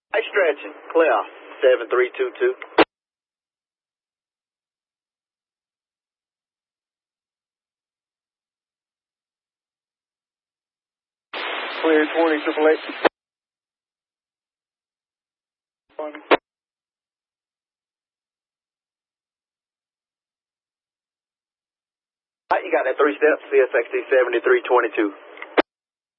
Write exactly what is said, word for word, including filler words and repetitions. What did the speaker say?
Hey, stretching. Clear. seven three two two. Clear twenty, triple eight. All right, you got that three steps, C S X T seventy-three twenty-two.